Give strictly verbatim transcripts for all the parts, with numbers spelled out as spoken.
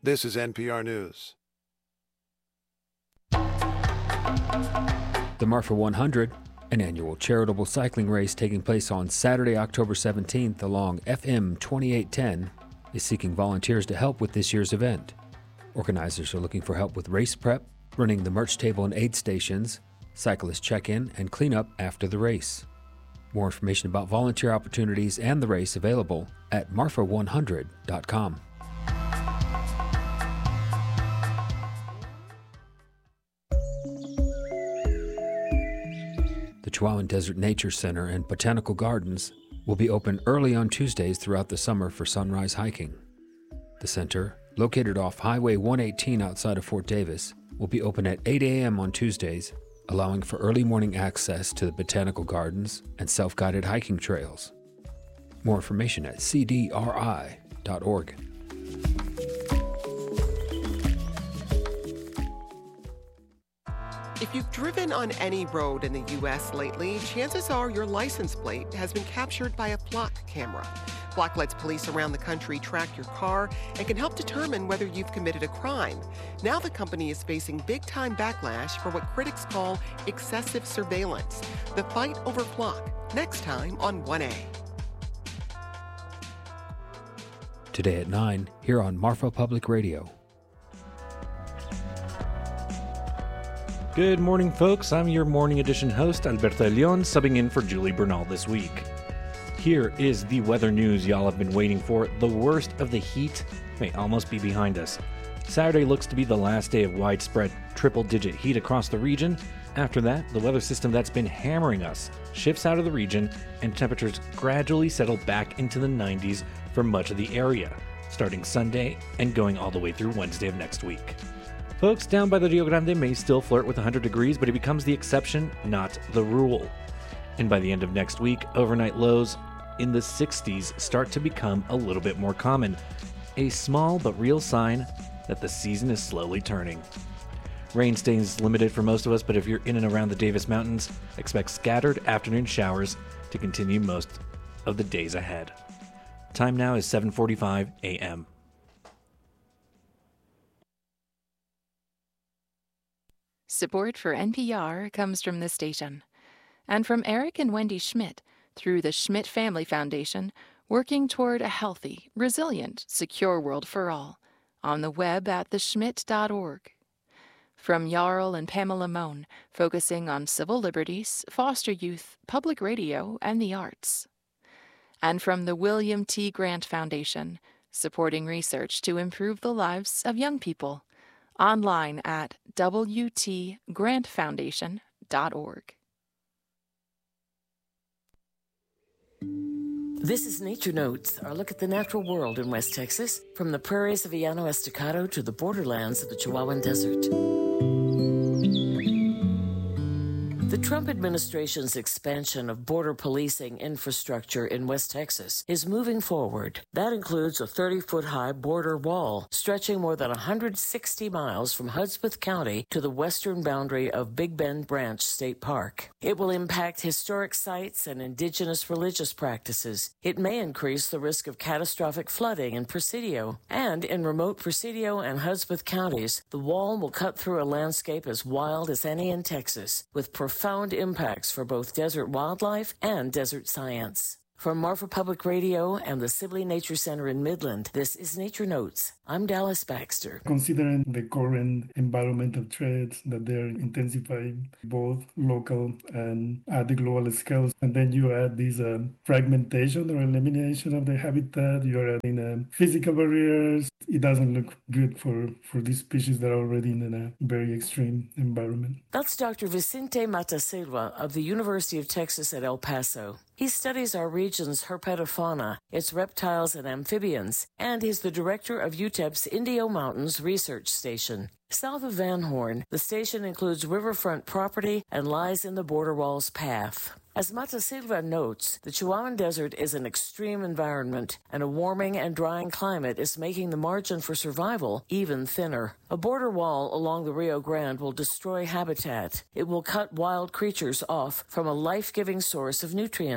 This is N P R News. The Marfa one hundred, an annual charitable cycling race taking place on Saturday, October seventeenth along F M twenty-eight ten, is seeking volunteers to help with this year's event. Organizers are looking for help with race prep, running the merch table and aid stations, cyclist check-in, and cleanup after the race. More information about volunteer opportunities and the race available at marfa one hundred dot com. The Chihuahuan Desert Nature Center and Botanical Gardens will be open early on Tuesdays throughout the summer for sunrise hiking. The center, located off Highway one eighteen outside of Fort Davis, will be open at eight a.m. on Tuesdays, allowing for early morning access to the botanical gardens and self-guided hiking trails. More information at c d r i dot org. If you've driven on any road in the U S lately, chances are your license plate has been captured by a Flock camera. Flock lets police around the country track your car and can help determine whether you've committed a crime. Now the company is facing big-time backlash for what critics call excessive surveillance. The fight over Flock, next time on one A. Today at nine, here on Marfa Public Radio. Good morning, folks. I'm your morning edition host, Alberto Leon, subbing in for Julie Bernal this week. Here is the weather news y'all have been waiting for. The worst of the heat may almost be behind us. Saturday looks to be the last day of widespread triple-digit heat across the region. After that, the weather system that's been hammering us shifts out of the region, and temperatures gradually settle back into the nineties for much of the area, starting Sunday and going all the way through Wednesday of next week. Folks down by the Rio Grande may still flirt with one hundred degrees, but it becomes the exception, not the rule. And by the end of next week, overnight lows in the sixties start to become a little bit more common. A small but real sign that the season is slowly turning. Rain stays limited for most of us, but if you're in and around the Davis Mountains, expect scattered afternoon showers to continue most of the days ahead. Time now is seven forty-five a.m. Support for N P R comes from this station and from Eric and Wendy Schmidt through the Schmidt Family Foundation, working toward a healthy, resilient, secure world for all, on the web at the schmidt dot org. From Jarl and Pamela Mohn, focusing on civil liberties, foster youth, public radio, and the arts. And from the William T. Grant Foundation, supporting research to improve the lives of young people. Online at w t grant foundation dot org. This is Nature Notes, our look at the natural world in West Texas, from the prairies of Llano Estacado to the borderlands of the Chihuahuan Desert. The Trump administration's expansion of border policing infrastructure in West Texas is moving forward. That includes a thirty-foot-high border wall stretching more than one hundred sixty miles from Hudspeth County to the western boundary of Big Bend Branch State Park. It will impact historic sites and indigenous religious practices. It may increase the risk of catastrophic flooding in Presidio. And in remote Presidio and Hudspeth counties, the wall will cut through a landscape as wild as any in Texas, with profound profound impacts for both desert wildlife and desert science. From Marfa Public Radio and the Sibley Nature Center in Midland, this is Nature Notes. I'm Dallas Baxter. Considering the current environmental threats that they're intensifying, both local and at the global scales, and then you add this uh, fragmentation or elimination of the habitat, you're adding uh, physical barriers, it doesn't look good for, for these species that are already in a very extreme environment. That's Doctor Vicente Matasilva of the University of Texas at El Paso. He studies our region's herpetofauna, its reptiles and amphibians, and he's the director of U T E P's Indio Mountains Research Station. South of Van Horn, the station includes riverfront property and lies in the border wall's path. As Matasilva notes, the Chihuahuan Desert is an extreme environment, and a warming and drying climate is making the margin for survival even thinner. A border wall along the Rio Grande will destroy habitat. It will cut wild creatures off from a life-giving source of nutrients.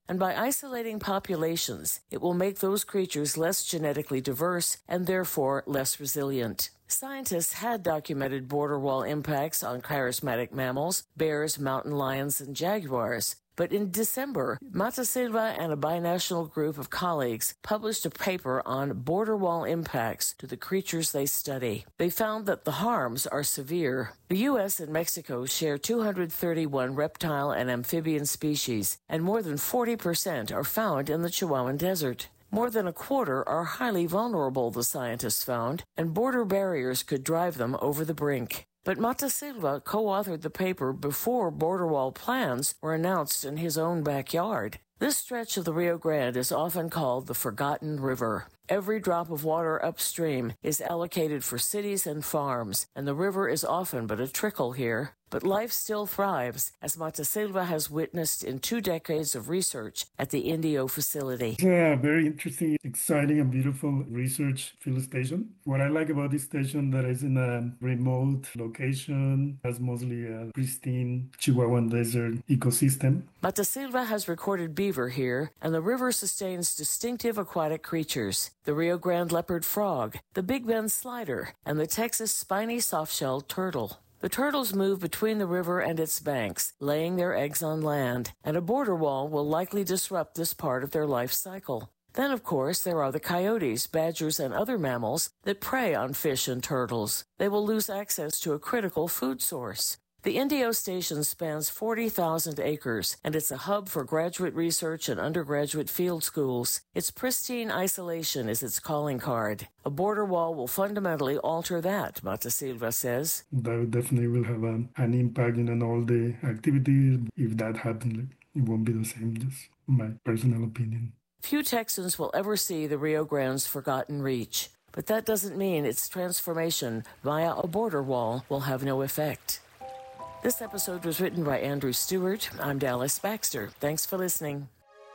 and by isolating populations, it will make those creatures less genetically diverse and therefore less resilient. Scientists had documented border wall impacts on charismatic mammals, bears, mountain lions, and jaguars. But in December, Matasilva and a binational group of colleagues published a paper on border wall impacts to the creatures they study. They found that the harms are severe. The U S and Mexico share two hundred thirty-one reptile and amphibian species, and more than forty percent are found in the Chihuahuan Desert. More than a quarter are highly vulnerable, the scientists found, and border barriers could drive them over the brink. But Matasilva co-authored the paper before border wall plans were announced in his own backyard. This stretch of the Rio Grande is often called the Forgotten River. Every drop of water upstream is allocated for cities and farms, and the river is often but a trickle here. But life still thrives, as Matasilva has witnessed in two decades of research at the Indio facility. It's a very interesting, exciting, and beautiful research field station. What I like about this station that is in a remote location, has mostly a pristine Chihuahuan Desert ecosystem. Matasilva has recorded beaver here, and the river sustains distinctive aquatic creatures. The Rio Grande leopard frog, the Big Bend slider, and the Texas spiny soft-shelled turtle. The turtles move between the river and its banks, laying their eggs on land, and a border wall will likely disrupt this part of their life cycle. Then, of course, there are the coyotes, badgers, and other mammals that prey on fish and turtles. They will lose access to a critical food source. The Indio station spans forty thousand acres, and it's a hub for graduate research and undergraduate field schools. Its pristine isolation is its calling card. A border wall will fundamentally alter that, Matasilva says. That definitely will have a, an impact on all the activities. If that happens, it won't be the same, just my personal opinion. Few Texans will ever see the Rio Grande's forgotten reach, but that doesn't mean its transformation via a border wall will have no effect. This episode was written by Andrew Stewart. I'm Dallas Baxter. Thanks for listening.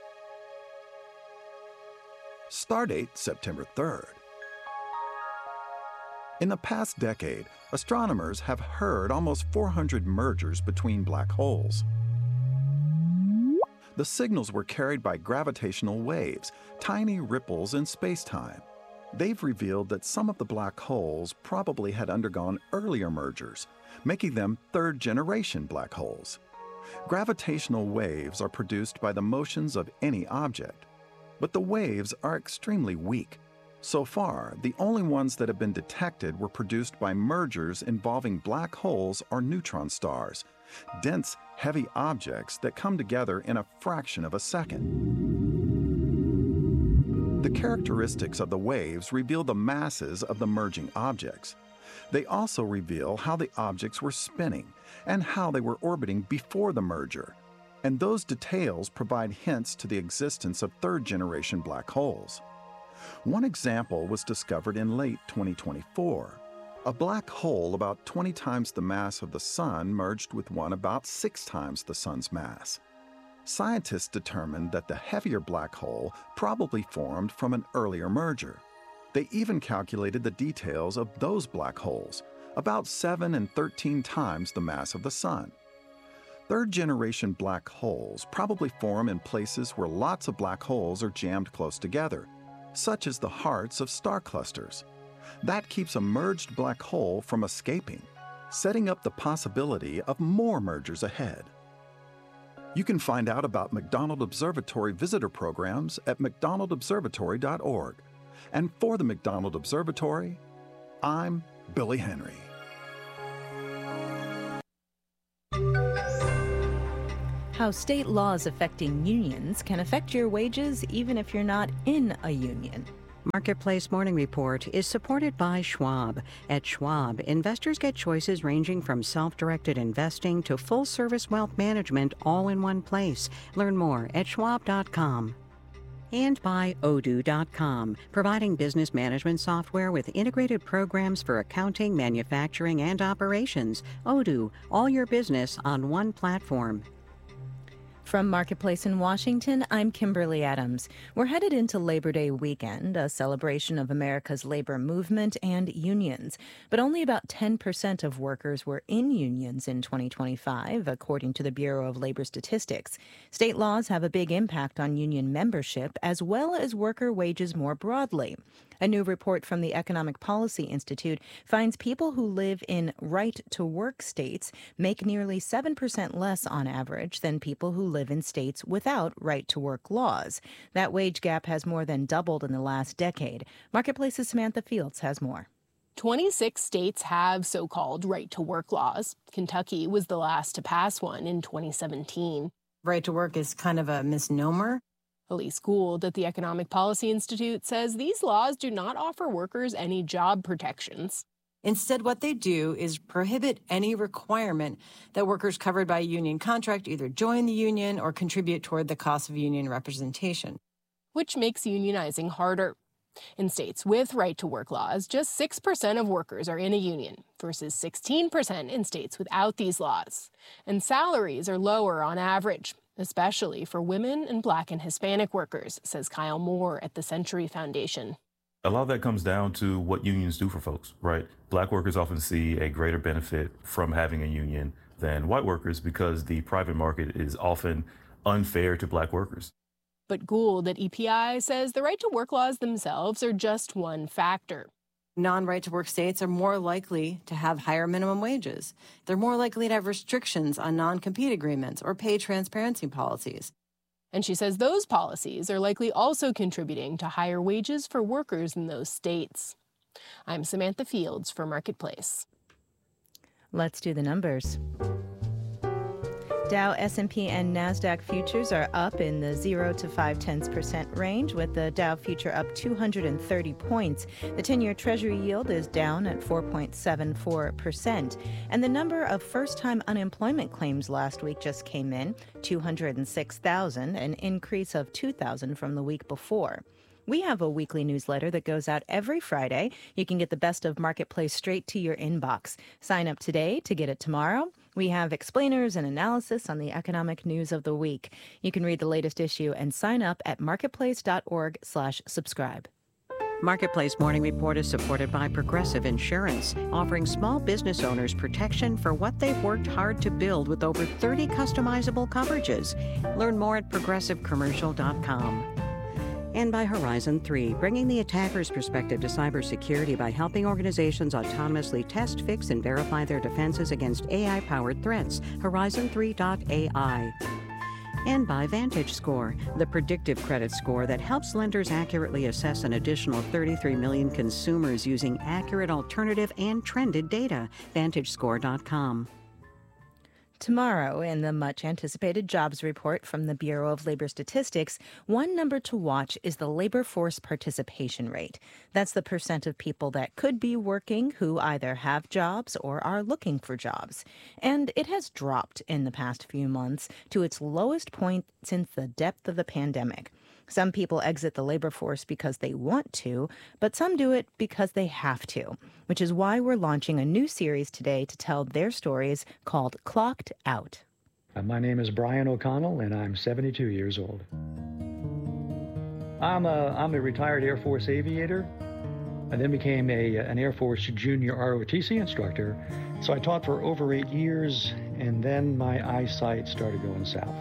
Stardate September third. In the past decade, astronomers have heard almost four hundred mergers between black holes. The signals were carried by gravitational waves, tiny ripples in space-time. They've revealed that some of the black holes probably had undergone earlier mergers, making them third-generation black holes. Gravitational waves are produced by the motions of any object, but the waves are extremely weak. So far, the only ones that have been detected were produced by mergers involving black holes or neutron stars, dense, heavy objects that come together in a fraction of a second. The characteristics of the waves reveal the masses of the merging objects. They also reveal how the objects were spinning and how they were orbiting before the merger, and those details provide hints to the existence of third-generation black holes. One example was discovered in late twenty twenty-four. A black hole about twenty times the mass of the Sun merged with one about six times the Sun's mass. Scientists determined that the heavier black hole probably formed from an earlier merger. They even calculated the details of those black holes, about seven and thirteen times the mass of the Sun. Third-generation black holes probably form in places where lots of black holes are jammed close together, such as the hearts of star clusters. That keeps a merged black hole from escaping, setting up the possibility of more mergers ahead. You can find out about McDonald Observatory visitor programs at mcdonald observatory dot org. And for the McDonald Observatory, I'm Billy Henry. How state laws affecting unions can affect your wages even if you're not in a union. Marketplace Morning Report is supported by Schwab. At Schwab, investors get choices ranging from self-directed investing to full-service wealth management all in one place. Learn more at schwab dot com. And by Odoo dot com, providing business management software with integrated programs for accounting, manufacturing, and operations. Odoo, all your business on one platform. From Marketplace in Washington, I'm Kimberly Adams. We're headed into Labor Day weekend, a celebration of America's labor movement and unions. But only about ten percent of workers were in unions in twenty twenty-five, according to the Bureau of Labor Statistics. State laws have a big impact on union membership, as well as worker wages more broadly. A new report from the Economic Policy Institute finds people who live in right-to-work states make nearly seven percent less on average than people who live in states without right-to-work laws. That wage gap has more than doubled in the last decade. Marketplace's Samantha Fields has more. twenty-six states have so-called right-to-work laws. Kentucky was the last to pass one in twenty seventeen. Right to work is kind of a misnomer. Elise Gould at the Economic Policy Institute says these laws do not offer workers any job protections. Instead, what they do is prohibit any requirement that workers covered by a union contract either join the union or contribute toward the cost of union representation. Which makes unionizing harder. In states with right-to-work laws, just six percent of workers are in a union versus sixteen percent in states without these laws. And salaries are lower on average, especially for women and Black and Hispanic workers, says Kyle Moore at the Century Foundation. A lot of that comes down to what unions do for folks, right? Black workers often see a greater benefit from having a union than white workers because the private market is often unfair to Black workers. But Gould at E P I says the right-to-work laws themselves are just one factor. Non-right-to-work states are more likely to have higher minimum wages. They're more likely to have restrictions on non-compete agreements or pay transparency policies. And she says those policies are likely also contributing to higher wages for workers in those states. I'm Samantha Fields for Marketplace. Let's do the numbers. Dow, S and P, and NASDAQ futures are up in the zero to five tenths percent range, with the Dow future up two hundred thirty points. The ten-year Treasury yield is down at four point seven four percent. And the number of first-time unemployment claims last week just came in, two hundred six thousand, an increase of two thousand from the week before. We have a weekly newsletter that goes out every Friday. You can get the best of Marketplace straight to your inbox. Sign up today to get it tomorrow. We have explainers and analysis on the economic news of the week. You can read the latest issue and sign up at marketplace.org slash subscribe. Marketplace Morning Report is supported by Progressive Insurance, offering small business owners protection for what they've worked hard to build with over thirty customizable coverages. Learn more at progressive commercial dot com. And by Horizon three, bringing the attacker's perspective to cybersecurity by helping organizations autonomously test, fix, and verify their defenses against A I-powered threats. Horizon three dot A I. And by VantageScore, the predictive credit score that helps lenders accurately assess an additional thirty-three million consumers using accurate alternative and trended data. Vantage Score dot com. Tomorrow, in the much-anticipated jobs report from the Bureau of Labor Statistics, one number to watch is the labor force participation rate. That's the percent of people that could be working who either have jobs or are looking for jobs. And it has dropped in the past few months to its lowest point since the depth of the pandemic. Some people exit the labor force because they want to, but some do it because they have to, which is why we're launching a new series today to tell their stories called Clocked Out. My name is Brian O'Connell, and I'm seventy-two years old. I'm a, I'm a retired Air Force aviator. I then became a, an Air Force junior R O T C instructor. So I taught for over eight years, and then my eyesight started going south.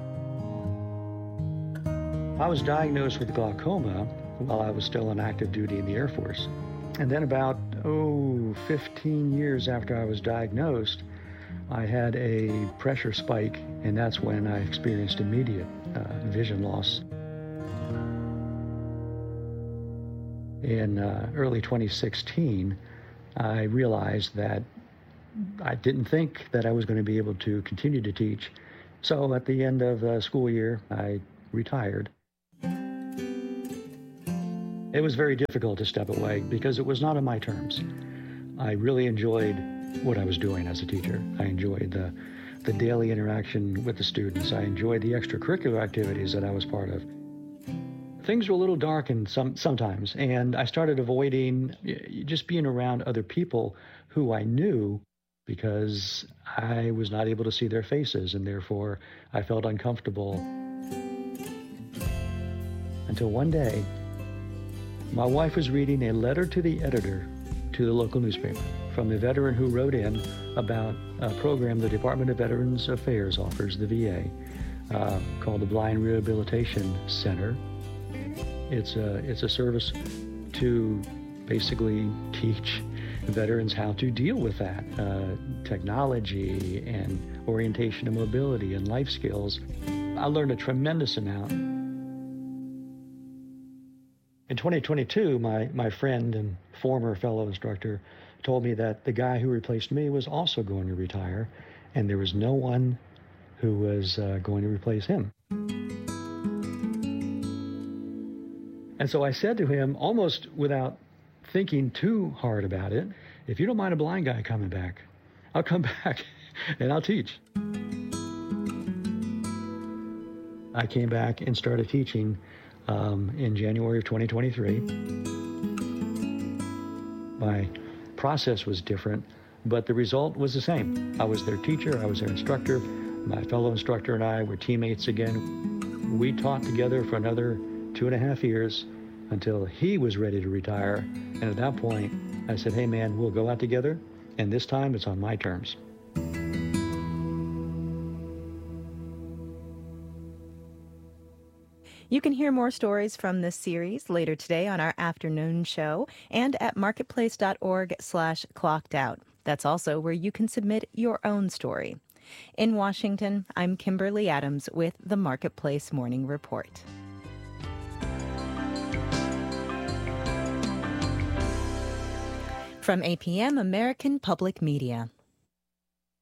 I was diagnosed with glaucoma while I was still on active duty in the Air Force. And then about, oh, fifteen years after I was diagnosed, I had a pressure spike, and that's when I experienced immediate uh, vision loss. In uh, early twenty sixteen, I realized that I didn't think that I was going to be able to continue to teach. So at the end of the school year, I retired. It was very difficult to step away because it was not on my terms. I really enjoyed what I was doing as a teacher. I enjoyed the, the daily interaction with the students. I enjoyed the extracurricular activities that I was part of. Things were a little dark and some, sometimes, and I started avoiding just being around other people who I knew because I was not able to see their faces, and therefore I felt uncomfortable. Until one day, my wife was reading a letter to the editor to the local newspaper from the veteran who wrote in about a program the Department of Veterans Affairs offers, the V A, uh, called the Blind Rehabilitation Center. It's a, it's a service to basically teach veterans how to deal with that, uh, technology and orientation and mobility and life skills. I learned a tremendous amount. In twenty twenty-two, my, my friend and former fellow instructor told me that the guy who replaced me was also going to retire, and there was no one who was uh, going to replace him. And so I said to him, almost without thinking too hard about it, if you don't mind a blind guy coming back, I'll come back and I'll teach. I came back and started teaching um, in January of twenty twenty-three. My process was different, but the result was the same. I was their teacher, I was their instructor. My fellow instructor and I were teammates again. We taught together for another two and a half years until he was ready to retire. And at that point, I said, hey man, we'll go out together, and this time it's on my terms. You can hear more stories from this series later today on our afternoon show and at marketplace.org slash clocked out. That's also where you can submit your own story. In Washington, I'm Kimberly Adams with the Marketplace Morning Report. From A P M American Public Media.